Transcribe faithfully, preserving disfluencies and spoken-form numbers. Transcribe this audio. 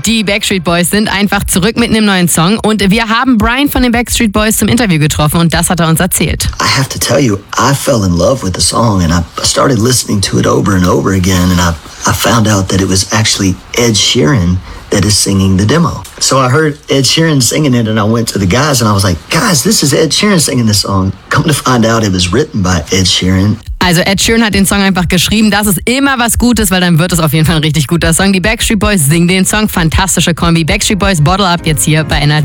Die Backstreet Boys sind einfach zurück mit einem neuen Song und wir haben Brian von den Backstreet Boys zum Interview getroffen und das hat er uns erzählt. I have to tell you, I fell in love with the song and I started listening to it over and over again and I, I found out that it was actually Ed Sheeran that is singing the demo. So I heard Ed Sheeran singing it and I went to the guys and I was like, guys, this is Ed Sheeran singing this song. Come to find out it was written by Ed Sheeran. Also Ed Sheeran hat den Song einfach geschrieben. Das ist immer was Gutes, weil dann wird es auf jeden Fall ein richtig guter Song. Die Backstreet Boys singen den Song. Fantastische Kombi. Backstreet Boys Bottle Up jetzt hier bei Energy.